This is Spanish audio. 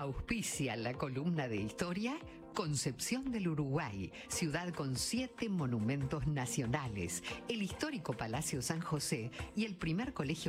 Auspicia la columna de historia Concepción del Uruguay, ciudad con 7 monumentos nacionales, el histórico Palacio San José y el primer colegio